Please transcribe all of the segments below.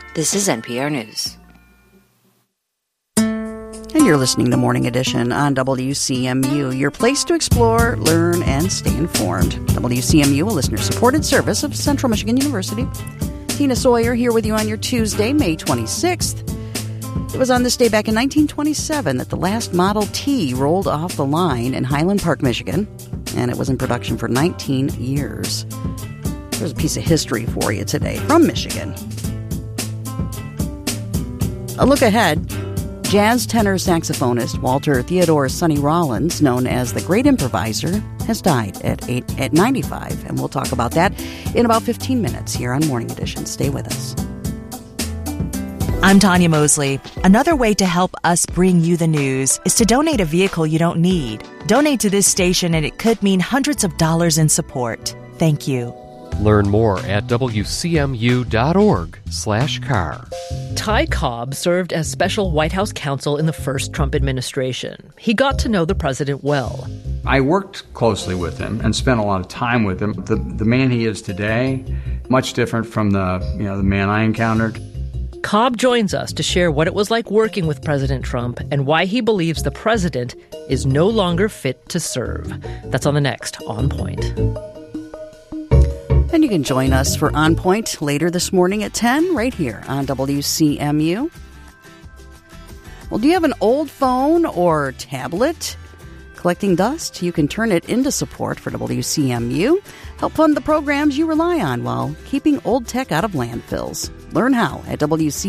This is NPR News. And you're listening to Morning Edition on WCMU, your place to explore, learn, and stay informed. WCMU, a listener-supported service of Central Michigan University. Tina Sawyer here with you on your Tuesday, May 26th. It was on this day back in 1927 that the last Model T rolled off the line in Highland Park, Michigan, and it was in production for 19 years. There's a piece of history for you today from Michigan. A look ahead. Jazz tenor saxophonist Walter Theodore Sonny Rollins, known as the Great Improviser, has died at 95, and we'll talk about that in about 15 minutes here on Morning Edition. Stay with us. I'm Tanya Mosley. Another way to help us bring you the news is to donate a vehicle you don't need. Donate to this station, and it could mean hundreds of dollars in support. Thank you. Learn more at wcmu.org/car. Ty Cobb served as special White House counsel in the first Trump administration. He got to know the president well. I worked closely with him and spent a lot of time with him. The man he is today, much different from the man I encountered. Cobb joins us to share what it was like working with President Trump and why he believes the president is no longer fit to serve. That's on the next On Point. And you can join us for On Point later this morning at 10 right here on WCMU. Well, do you have an old phone or tablet collecting dust? You can turn it into support for WCMU. Help fund the programs you rely on while keeping old tech out of landfills. Learn how at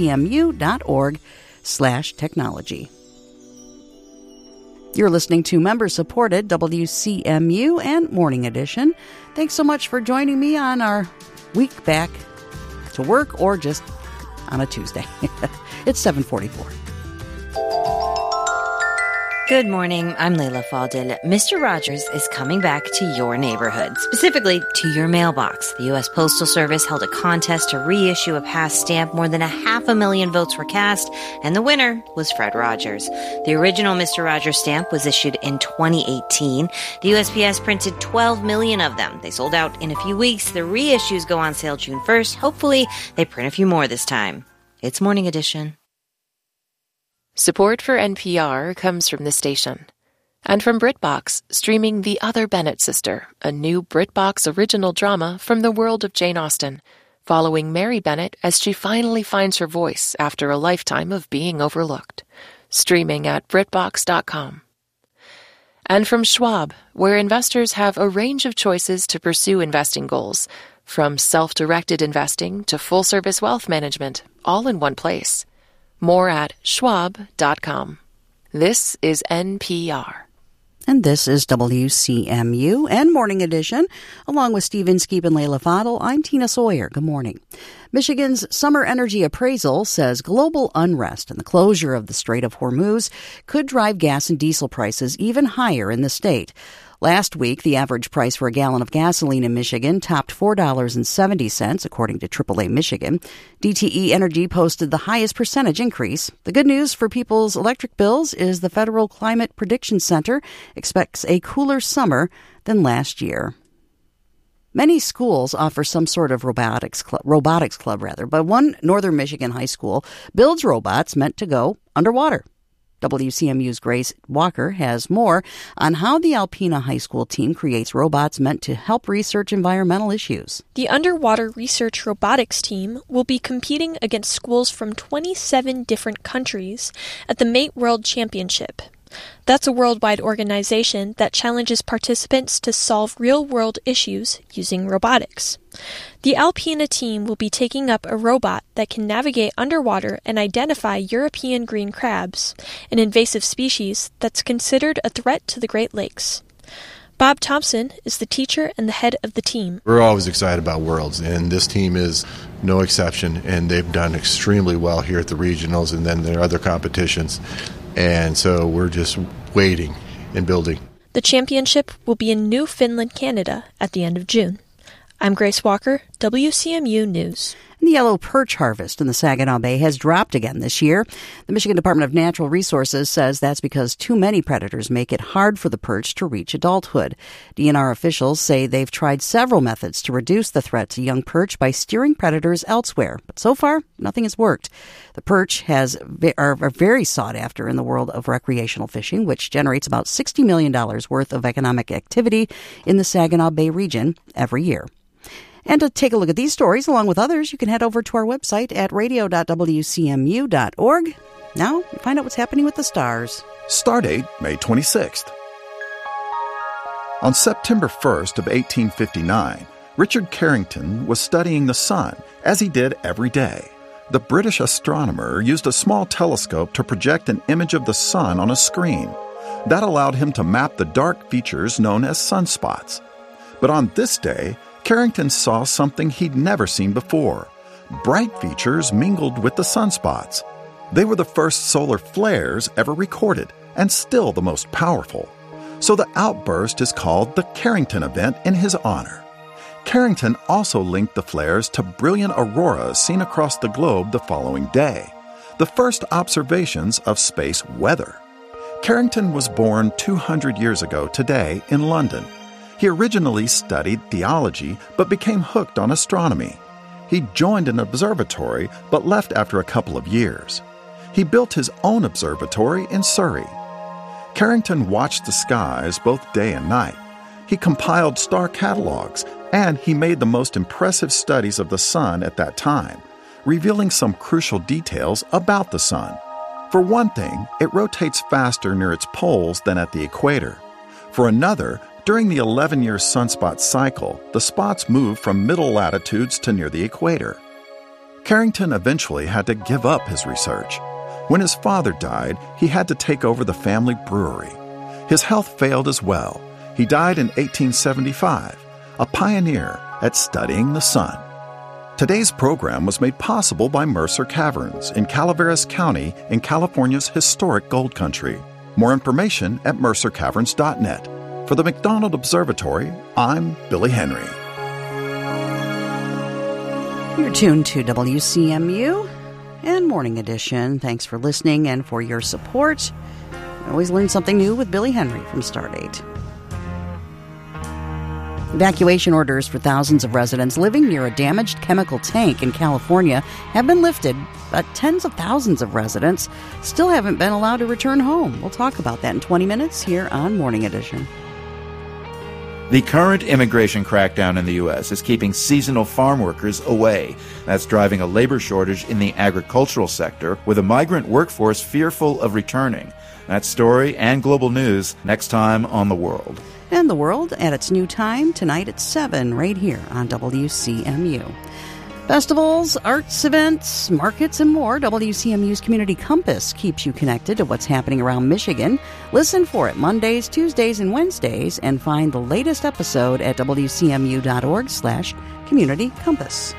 wcmu.org/technology. You're listening to member-supported WCMU and Morning Edition. Thanks so much for joining me on our week back to work or just on a Tuesday. It's 7:44. Good morning, I'm Layla Faldil. Mr. Rogers is coming back to your neighborhood, specifically to your mailbox. The U.S. Postal Service held a contest to reissue a past stamp. More than 500,000 votes were cast, and the winner was Fred Rogers. The original Mr. Rogers stamp was issued in 2018. The USPS printed 12 million of them. They sold out in a few weeks. The reissues go on sale June 1st. Hopefully, they print a few more this time. It's Morning Edition. Support for NPR comes from the station. And from BritBox, streaming The Other Bennett Sister, a new BritBox original drama from the world of Jane Austen, following Mary Bennett as she finally finds her voice after a lifetime of being overlooked. Streaming at BritBox.com. And from Schwab, where investors have a range of choices to pursue investing goals, from self-directed investing to full-service wealth management, all in one place. More at schwab.com. This is NPR. And this is WCMU and Morning Edition. Along with Steve Inskeep and Layla Fadel, I'm Tina Sawyer. Good morning. Michigan's Summer Energy Appraisal says global unrest and the closure of the Strait of Hormuz could drive gas and diesel prices even higher in the state. Last week, the average price for a gallon of gasoline in Michigan topped $4.70, according to AAA Michigan. DTE Energy posted the highest percentage increase. The good news for people's electric bills is the Federal Climate Prediction Center expects a cooler summer than last year. Many schools offer some sort of robotics club, but one Northern Michigan high school builds robots meant to go underwater. WCMU's Grace Walker has more on how the Alpena High School team creates robots meant to help research environmental issues. The Underwater Research Robotics team will be competing against schools from 27 different countries at the Mate World Championship. That's a worldwide organization that challenges participants to solve real-world issues using robotics. The Alpena team will be taking up a robot that can navigate underwater and identify European green crabs, an invasive species that's considered a threat to the Great Lakes. Bob Thompson is the teacher and the head of the team. We're always excited about Worlds, and this team is no exception, and they've done extremely well here at the regionals and then their other competitions. And so we're just waiting and building. The championship will be in Newfoundland, Canada at the end of June. I'm Grace Walker, WCMU News. And the yellow perch harvest in the Saginaw Bay has dropped again this year. The Michigan Department of Natural Resources says that's because too many predators make it hard for the perch to reach adulthood. DNR officials say they've tried several methods to reduce the threat to young perch by steering predators elsewhere, but so far, nothing has worked. The perch are very sought after in the world of recreational fishing, which generates about $60 million worth of economic activity in the Saginaw Bay region every year. And to take a look at these stories, along with others, you can head over to our website at radio.wcmu.org. Now, find out what's happening with the stars. Stardate, May 26th. On September 1st of 1859, Richard Carrington was studying the sun, as he did every day. The British astronomer used a small telescope to project an image of the sun on a screen. That allowed him to map the dark features known as sunspots. But on this day, Carrington saw something he'd never seen before. Bright features mingled with the sunspots. They were the first solar flares ever recorded, and still the most powerful. So the outburst is called the Carrington event in his honor. Carrington also linked the flares to brilliant auroras seen across the globe the following day, the first observations of space weather. Carrington was born 200 years ago today in London. He originally studied theology, but became hooked on astronomy. He joined an observatory, but left after a couple of years. He built his own observatory in Surrey. Carrington watched the skies both day and night. He compiled star catalogs, and he made the most impressive studies of the sun at that time, revealing some crucial details about the sun. For one thing, it rotates faster near its poles than at the equator. For another, during the 11-year sunspot cycle, the spots move from middle latitudes to near the equator. Carrington eventually had to give up his research. When his father died, he had to take over the family brewery. His health failed as well. He died in 1875, a pioneer at studying the sun. Today's program was made possible by Mercer Caverns in Calaveras County in California's historic gold country. More information at mercercaverns.net. For the McDonald Observatory, I'm Billy Henry. You're tuned to WCMU and Morning Edition. Thanks for listening and for your support. I always learn something new with Billy Henry from Stardate. Evacuation orders for thousands of residents living near a damaged chemical tank in California have been lifted, but tens of thousands of residents still haven't been allowed to return home. We'll talk about that in 20 minutes here on Morning Edition. The current immigration crackdown in the U.S. is keeping seasonal farm workers away. That's driving a labor shortage in the agricultural sector, with a migrant workforce fearful of returning. That story and global news next time on The World. And The World at its new time tonight at 7 right here on WCMU. Festivals, arts events, markets, and more. WCMU's Community Compass keeps you connected to what's happening around Michigan. Listen for it Mondays, Tuesdays, and Wednesdays, and find the latest episode at wcmu.org/Community Compass.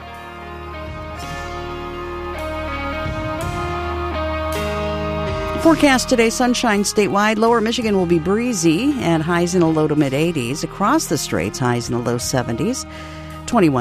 Forecast today, sunshine statewide. Lower Michigan will be breezy and highs in the low to mid 80s. Across the Straits, highs in the low 70s. 21